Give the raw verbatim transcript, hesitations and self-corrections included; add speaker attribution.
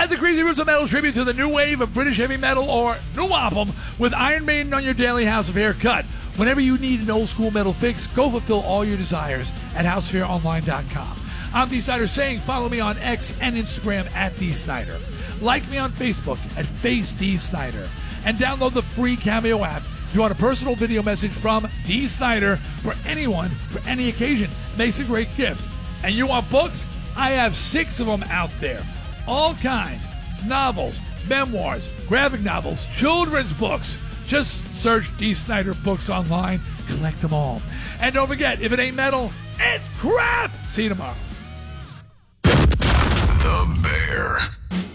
Speaker 1: That's a Crazy Roots of Metal tribute to the new wave of British heavy metal, or new album, with Iron Maiden on your daily House of Hair cut. Whenever you need an old school metal fix, go fulfill all your desires at house fair online dot com. I'm Dee Snider saying follow me on X and Instagram at Dee Snider. Like me on Facebook at Face Dee Snider. And download the free Cameo app if you want a personal video message from Dee Snider for anyone, for any occasion. Makes a great gift. And you want books? I have six of them out there. All kinds. Novels, memoirs, graphic novels, children's books. Just search Dee Snider Books online. Collect them all. And don't forget, if it ain't metal, it's crap! See you tomorrow.
Speaker 2: The Bear.